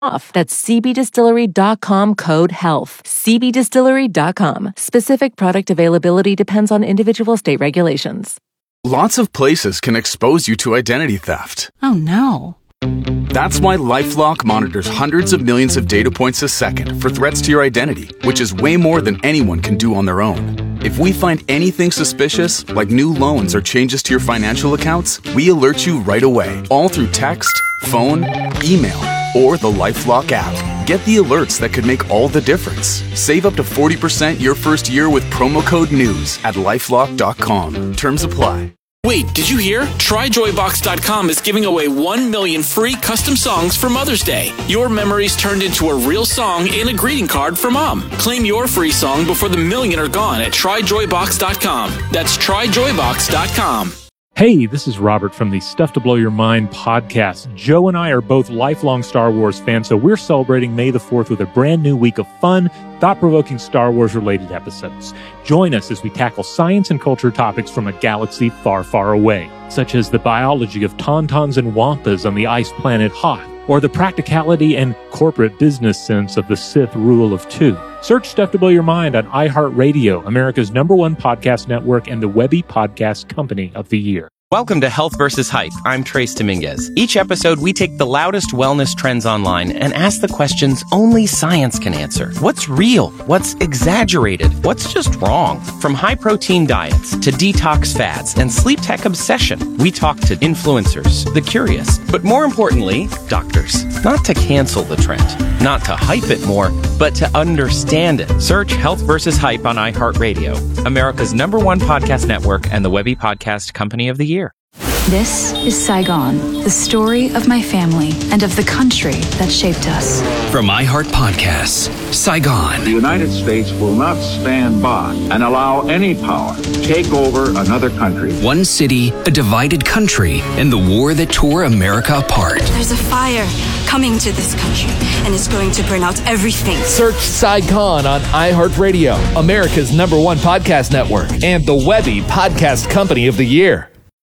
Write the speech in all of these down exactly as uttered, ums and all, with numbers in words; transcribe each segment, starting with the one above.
off. That's c b distillery dot com, code HEALTH. c b distillery dot com. Specific product availability depends on individual state regulations. Lots of places can expose you to identity theft. Oh no. That's why LifeLock monitors hundreds of millions of data points a second for threats to your identity, which is way more than anyone can do on their own. If we find anything suspicious, like new loans or changes to your financial accounts, we alert you right away, all through text, phone, email, or the LifeLock app. Get the alerts that could make all the difference. Save up to forty percent your first year with promo code NEWS at lifelock dot com. Terms apply. Wait, did you hear? Try joy box dot com is giving away one million free custom songs for Mother's Day. Your memories turned into a real song and a greeting card for Mom. Claim your free song before the million are gone at try joy box dot com. That's try joy box dot com. Hey, this is Robert from the Stuff to Blow Your Mind podcast. Joe and I are both lifelong Star Wars fans, so we're celebrating May the fourth with a brand new week of fun, thought-provoking Star Wars-related episodes. Join us as we tackle science and culture topics from a galaxy far, far away, such as the biology of tauntauns and wampas on the ice planet Hoth, or the practicality and corporate business sense of the Sith rule of two. Search Stuff to Blow Your Mind on iHeartRadio, America's number one podcast network and the Webby Podcast Company of the Year. Welcome to Health versus. Hype. I'm Trace Dominguez. Each episode, we take the loudest wellness trends online and ask the questions only science can answer. What's real? What's exaggerated? What's just wrong? From high-protein diets to detox fads and sleep tech obsession, we talk to influencers, the curious, but more importantly, doctors. Not to cancel the trend, not to hype it more, but to understand it. Search Health versus. Hype on iHeartRadio, America's number one podcast network and the Webby Podcast Company of the Year. This is Saigon, the story of my family and of the country that shaped us. From iHeart Podcasts, Saigon. The United States will not stand by and allow any power to take over another country. One city, a divided country, and the war that tore America apart. There's a fire coming to this country, and it's going to burn out everything. Search Saigon on iHeartRadio, America's number one podcast network, and the Webby Podcast Company of the Year.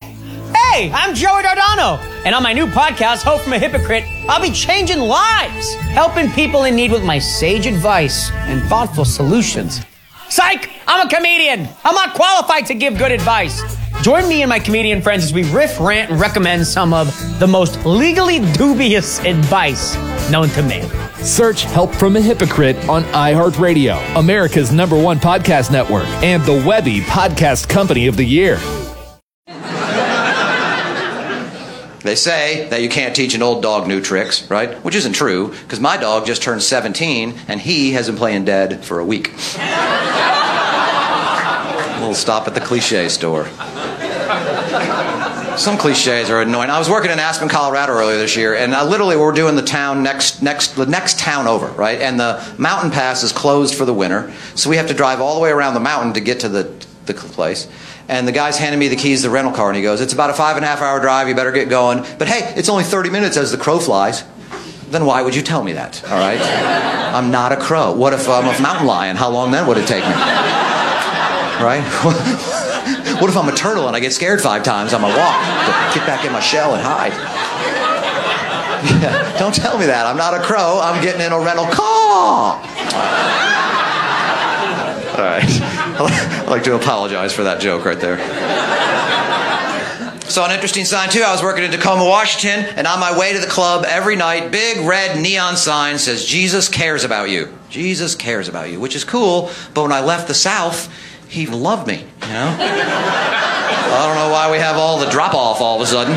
Hey, I'm Joey Dardano, and on my new podcast, Hope from a Hypocrite, I'll be changing lives, helping people in need with my sage advice and thoughtful solutions. Psych! I'm a comedian. I'm not qualified to give good advice. Join me and my comedian friends as we riff, rant, and recommend some of the most legally dubious advice known to man. Search Help from a Hypocrite on iHeartRadio, America's number one podcast network, and the Webby Podcast Company of the Year. They say that you can't teach an old dog new tricks, right? Which isn't true, because my dog just turned seventeen, and he has been playing dead for a week. A little stop at the cliche store. Some cliches are annoying. I was working in Aspen, Colorado earlier this year, and I literally we're doing the town next, next, the next town over, right? And the mountain pass is closed for the winter, so we have to drive all the way around the mountain to get to the, the place. And the guy's handing me the keys to the rental car, and he goes, "It's about a five and a half hour drive, you better get going. But hey, it's only thirty minutes as the crow flies." Then why would you tell me that, all right? I'm not a crow. What if I'm a mountain lion? How long then would it take me? Right? What if I'm a turtle and I get scared five times on my walk to get back in my shell and hide? Yeah, don't tell me that. I'm not a crow. I'm getting in a rental car. All right. I'd like to apologize for that joke right there. Saw an interesting sign, too. I was working in Tacoma, Washington, and on my way to the club every night, big red neon sign says, "Jesus cares about you." Jesus cares about you, which is cool, but when I left the South, he loved me, you know? I don't know why we have all the drop-off all of a sudden.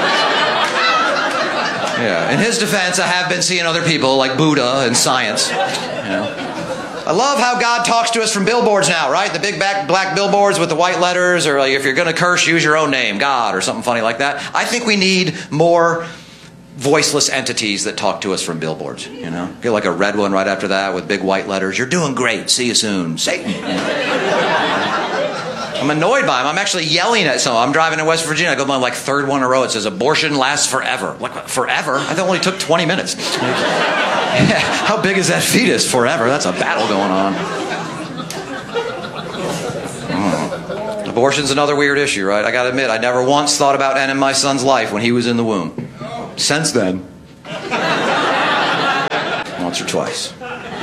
Yeah. In his defense, I have been seeing other people like Buddha and science, you know? I love how God talks to us from billboards now, right? The big back black billboards with the white letters, or like if you're going to curse, use your own name, God, or something funny like that. I think we need more voiceless entities that talk to us from billboards, you know? Get like a red one right after that with big white letters. "You're doing great. See you soon. Satan." I'm annoyed by him. I'm actually yelling at someone. I'm driving in West Virginia. I go by like third one in a row. It says, "Abortion lasts forever." Like, forever? I think it only took twenty minutes. Yeah, how big is that fetus? Forever. That's a battle going on. Mm. Abortion's another weird issue, right? I got to admit, I never once thought about ending my son's life when he was in the womb. Since then. you twice.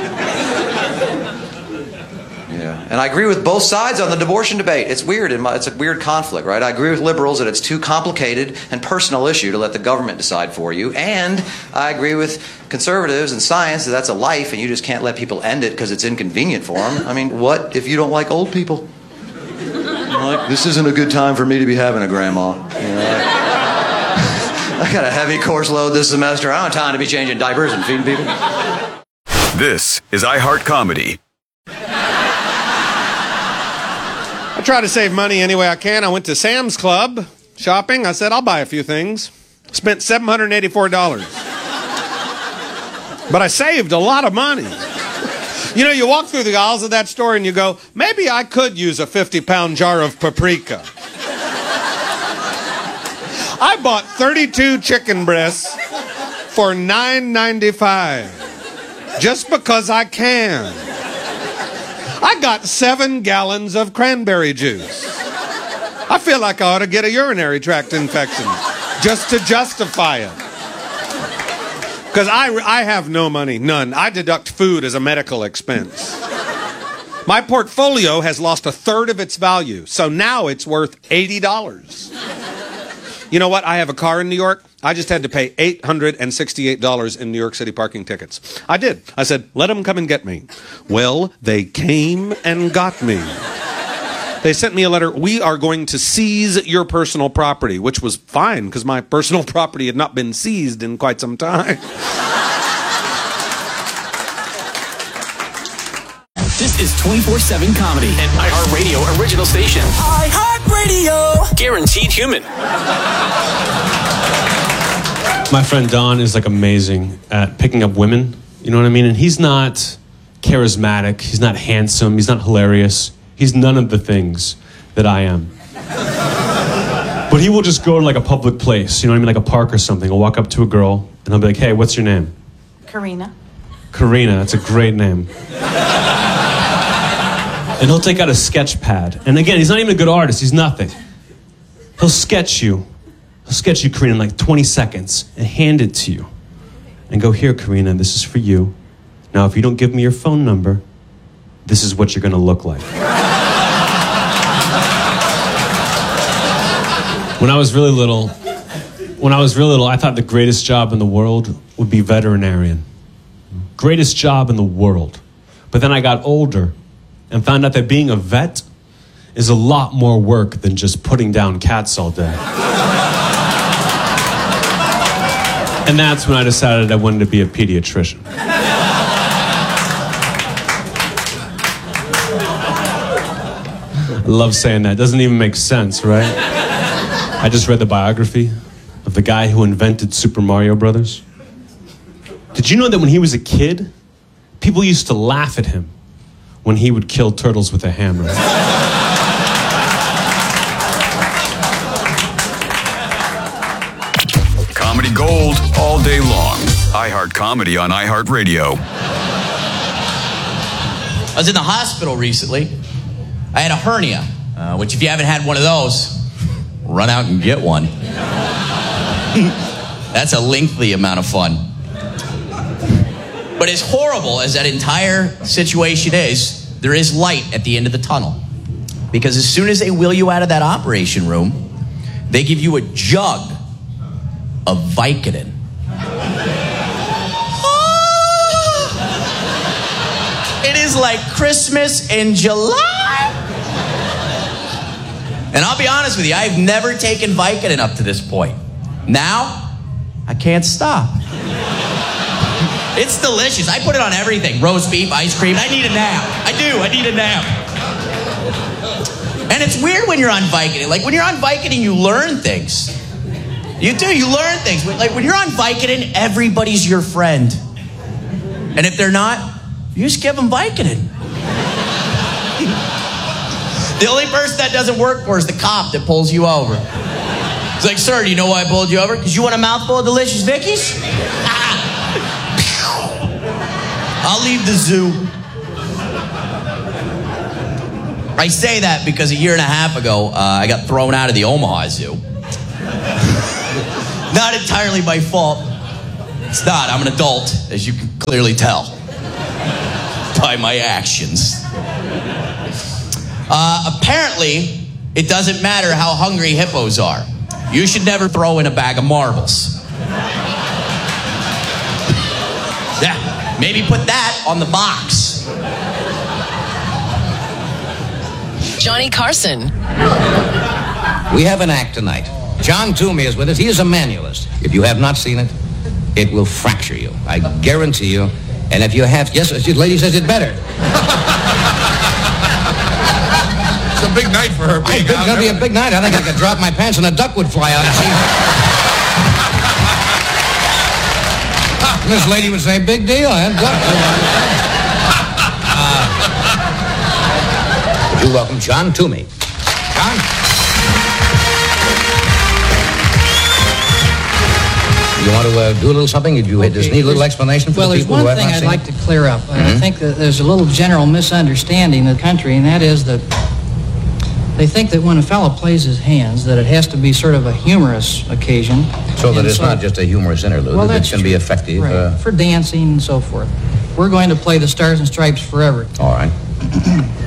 Yeah, and I agree with both sides on the abortion debate. It's weird. It's a weird conflict, right? I agree with liberals that it's too complicated and personal issue to let the government decide for you. And I agree with conservatives and science that that's a life and you just can't let people end it because it's inconvenient for them. I mean, what if you don't like old people? You're like, this isn't a good time for me to be having a grandma. You know? I got a heavy course load this semester. I don't have time to be changing diapers and feeding people. This is iHeart Comedy. I try to save money any way I can. I went to Sam's Club shopping. I said, I'll buy a few things. Spent seven hundred eighty-four dollars. But I saved a lot of money. You know, you walk through the aisles of that store and you go, maybe I could use a fifty pound jar of paprika. I bought thirty-two chicken breasts for nine ninety-five just because I can. I got seven gallons of cranberry juice. I feel like I ought to get a urinary tract infection just to justify it. Because I, I have no money, none. I deduct food as a medical expense. My portfolio has lost a third of its value, so now it's worth eighty dollars. You know what? I have a car in New York. I just had to pay eight hundred sixty-eight dollars in New York City parking tickets. I did. I said, let them come and get me. Well, they came and got me. They sent me a letter. We are going to seize your personal property, which was fine because my personal property had not been seized in quite some time. This is twenty-four seven Comedy, an iHeartRadio original station. iHeartRadio! Guaranteed human. My friend Don is like amazing at picking up women. You know what I mean? And he's not charismatic. He's not handsome. He's not hilarious. He's none of the things that I am. But he will just go to like a public place, you know what I mean? Like a park or something. He'll walk up to a girl and he'll be like, hey, what's your name? Karina. Karina, that's a great name. And he'll take out a sketch pad. And again, he's not even a good artist. He's nothing. He'll sketch you. He'll sketch you, Karina, in like twenty seconds and hand it to you. And go, here, Karina, this is for you. Now, if you don't give me your phone number, this is what you're going to look like. When I was really little, when I was really little, I thought the greatest job in the world would be veterinarian. Greatest job in the world. But then I got older and found out that being a vet is a lot more work than just putting down cats all day. And that's when I decided I wanted to be a pediatrician. I love saying that. It doesn't even make sense, right? I just read the biography of the guy who invented Super Mario Brothers. Did you know that when he was a kid, people used to laugh at him when he would kill turtles with a hammer? Comedy gold all day long. iHeart Comedy on iHeartRadio. I was in the hospital recently. I had a hernia, uh, which if you haven't had one of those, run out and get one. That's a lengthy amount of fun. But as horrible as that entire situation is, there is light at the end of the tunnel. Because as soon as they wheel you out of that operation room, they give you a jug of Vicodin. It is like Christmas in July. And I'll be honest with you, I've never taken Vicodin up to this point. Now, I can't stop. It's delicious. I put it on everything. Roast beef, ice cream. I need a nap. I do. I need a nap. And it's weird when you're on Vicodin. Like, when you're on Vicodin, you learn things. You do. You learn things. Like, when you're on Vicodin, everybody's your friend. And if they're not, you just give them Vicodin. The only person that doesn't work for is the cop that pulls you over. It's like, sir, do you know why I pulled you over? Because you want a mouthful of delicious Vickies? I'll leave the zoo. I say that because a year and a half ago, uh, I got thrown out of the Omaha Zoo. Not entirely my fault. It's not. I'm an adult, as you can clearly tell by my actions. Uh, apparently, it doesn't matter how hungry hippos are. You should never throw in a bag of marbles. Yeah, maybe put that on the box. Johnny Carson. We have an act tonight. John Toomey is with us. He is a manualist. If you have not seen it, it will fracture you. I guarantee you. And if you have, yes, the lady says it better. It's a big night for her. It's going to be a big night. I think I could drop my pants and a duck would fly out. This lady would say, big deal, and duck. uh, would you welcome John Toomey? John? You want to uh, do a little something? Did you okay. just need a little explanation for well, the people who have not seen Well, there's one thing I'd like to clear up. Mm-hmm. I think that there's a little general misunderstanding in the country, and that is that they think that when a fellow plays his hands, that it has to be sort of a humorous occasion. So that and it's so, not just a humorous interlude, well, that it can true. be effective. Right. Uh, for dancing and so forth. We're going to play the Stars and Stripes Forever. All right.